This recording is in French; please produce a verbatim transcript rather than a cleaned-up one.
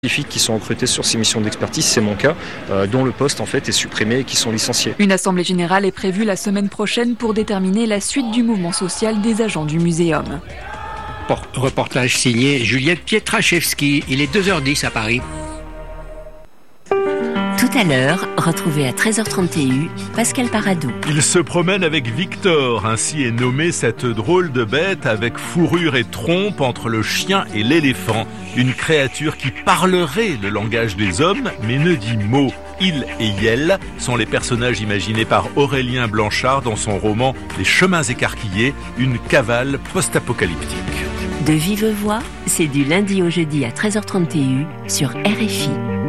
qui sont recrutés sur ces missions d'expertise, c'est mon cas, euh, dont le poste en fait est supprimé et qui sont licenciés. Une assemblée générale est prévue la semaine prochaine pour déterminer la suite du mouvement social des agents du muséum. Reportage signé Juliette Pietraszewski, il est deux heures dix à Paris. Tout à l'heure, retrouvez à treize heures trente Pascal Paradou. Il se promène avec Victor, ainsi est nommée cette drôle de bête avec fourrure et trompe entre le chien et l'éléphant. Une créature qui parlerait le langage des hommes, mais ne dit mot. Il et Yel sont les personnages imaginés par Aurélien Blanchard dans son roman Les chemins écarquillés, une cavale post-apocalyptique. De vive voix, c'est du lundi au jeudi à treize heures trente sur R F I.